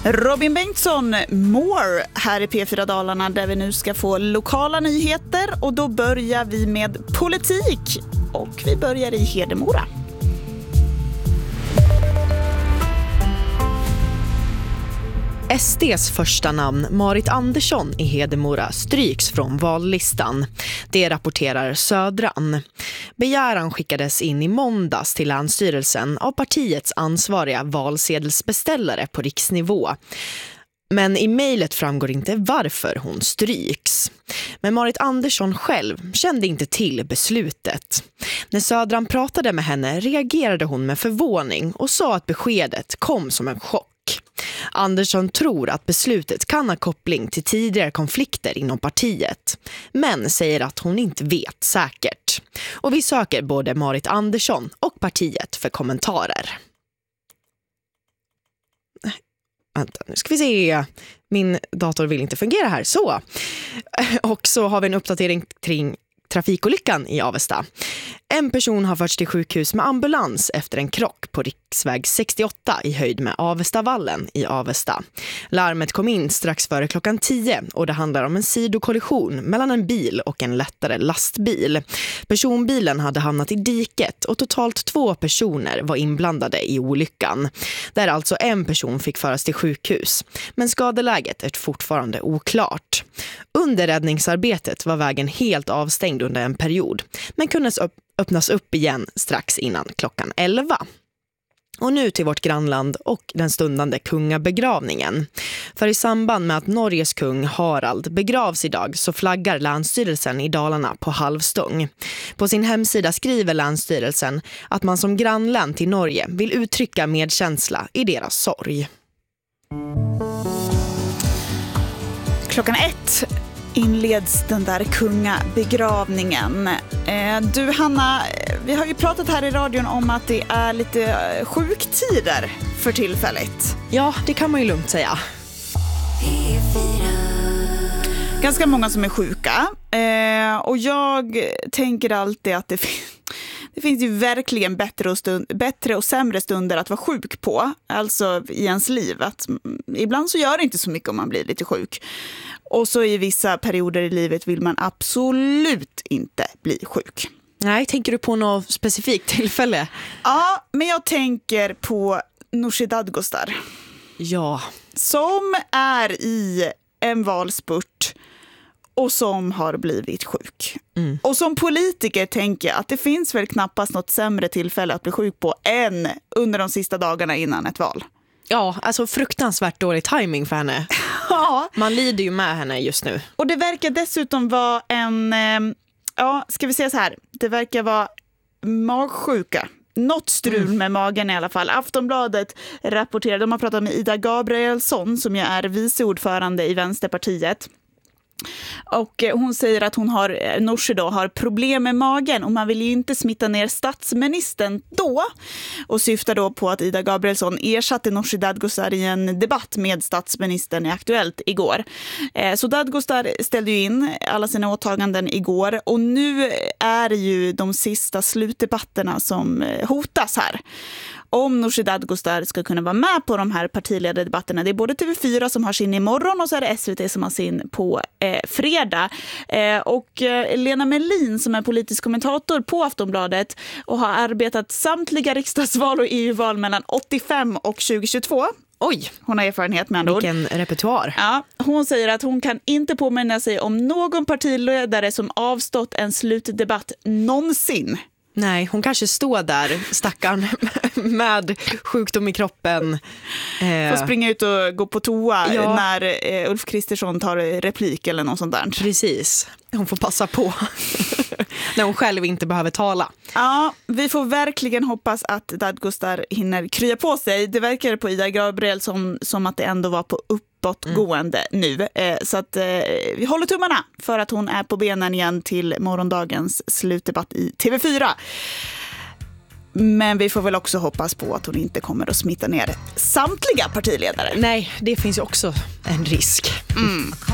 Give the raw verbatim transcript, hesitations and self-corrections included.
Robin Bengtsson, More här i P fyra Dalarna där vi nu ska få lokala nyheter och då börjar vi med politik och vi börjar i Hedemora. S D:s första namn, Marit Andersson i Hedemora, stryks från vallistan. Det rapporterar Södran. Begäran skickades in i måndags till Länsstyrelsen av partiets ansvariga valsedelsbeställare på riksnivå. Men i mejlet framgår inte varför hon stryks. Men Marit Andersson själv kände inte till beslutet. När Södran pratade med henne reagerade hon med förvåning och sa att beskedet kom som en chock. Andersson tror att beslutet kan ha koppling till tidigare konflikter inom partiet, men säger att hon inte vet säkert. Och vi söker både Marit Andersson och partiet för kommentarer. Vänta, nu ska vi se. Min dator vill inte fungera här. Så. Och så har vi en uppdatering kring trafikolyckan i Avesta. En person har förts till sjukhus med ambulans efter en krock på riksväg sextioåtta i höjd med Avestavallen i Avesta. Larmet kom in strax före klockan tio och det handlar om en sidokollision mellan en bil och en lättare lastbil. Personbilen hade hamnat i diket och totalt två personer var inblandade i olyckan. Där alltså en person fick föras till sjukhus, men skadeläget är fortfarande oklart. Under räddningsarbetet var vägen helt avstängd under en period, men kunde öppnas upp igen strax innan klockan elva. Och nu till vårt grannland och den stundande kungabegravningen. För i samband med att Norges kung Harald begravs idag så flaggar Länsstyrelsen i Dalarna på halvstång. På sin hemsida skriver Länsstyrelsen att man som grannland till Norge vill uttrycka medkänsla i deras sorg. Klockan ett inleds den där kungabegravningen. Eh, du Hanna, vi har ju pratat här i radion om att det är lite sjuktider för tillfället. Ja, det kan man ju lugnt säga. Ganska många som är sjuka. Eh, och jag tänker alltid att det finns... Det finns ju verkligen bättre och, stund, bättre och sämre stunder att vara sjuk på. Alltså i ens liv. Att, ibland så gör det inte så mycket om man blir lite sjuk. Och så i vissa perioder i livet vill man absolut inte bli sjuk. Nej, tänker du på något specifikt tillfälle? Ja, men jag tänker på Nooshi Dadgostar. Ja. Som är i en valspurt och som har blivit sjuk. Mm. Och som politiker tänker jag att det finns väl knappast något sämre tillfälle att bli sjuk på än under de sista dagarna innan ett val. Ja, alltså fruktansvärt dålig timing för henne. Ja. Man lider ju med henne just nu. Och det verkar dessutom vara en, ja, ska vi säga så här, det verkar vara magsjuka. Något strul mm. med magen i alla fall. Aftonbladet rapporterar, de har pratat med Ida Gabrielsson som ju är viceordförande i Vänsterpartiet. Och hon säger att hon har, Nooshi då, har problem med magen och man vill ju inte smitta ner statsministern då. Och syftar då på att Ida Gabrielsson ersatte Nooshi Dadgostar i en debatt med statsministern i Aktuellt igår. Så Dadgostar ställde ju in alla sina åtaganden igår och nu är ju de sista slutdebatterna som hotas här. Om Nooshi Dadgostar ska kunna vara med på de här partiledardebatterna. Det är både T V fyra som har sin imorgon och så är det S V T som har sin på eh, fredag. Eh, och eh, Lena Melin som är politisk kommentator på Aftonbladet och har arbetat samtliga riksdagsval och E U-val mellan åttiofem och tjugohundratjugotvå. Oj, hon har erfarenhet med andra ord. Vilken repertoar. Ja, hon säger att hon kan inte påminna sig om någon partiledare som avstått en slutdebatt någonsin. Nej, hon kanske står där, stackarn, med sjukdom i kroppen. Eh. Får springa ut och gå på toa ja. när eh, Ulf Kristersson tar replik eller något sånt där. Precis, hon får passa på när hon själv inte behöver tala. Ja, vi får verkligen hoppas att Dadgostar hinner krya på sig. Det verkar på Ida Gabriel som, som att det ändå var på uppåtgående mm. nu. Eh, så att eh, vi håller tummarna för att hon är på benen igen till morgondagens slutdebatt i T V fyra. Men vi får väl också hoppas på att hon inte kommer att smitta ner samtliga partiledare. Nej, det finns ju också en risk. Mm.